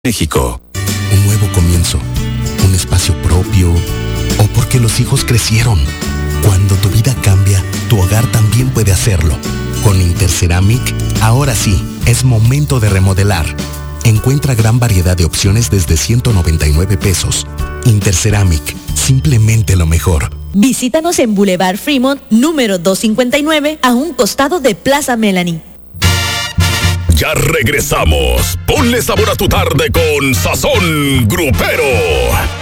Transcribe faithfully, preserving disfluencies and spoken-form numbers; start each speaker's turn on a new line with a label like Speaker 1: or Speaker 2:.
Speaker 1: México.
Speaker 2: Un nuevo comienzo, un espacio propio, o porque los hijos crecieron. Cuando tu vida cambia, tu hogar también puede hacerlo. Con Interceramic, ahora sí, es momento de remodelar. Encuentra gran variedad de opciones desde ciento noventa y nueve pesos. Interceramic, simplemente lo mejor.
Speaker 3: Visítanos en Boulevard Fremont, número doscientos cincuenta y nueve, a un costado de Plaza Melanie.
Speaker 4: Ya regresamos. Ponle sabor a tu tarde con Sazón Grupero.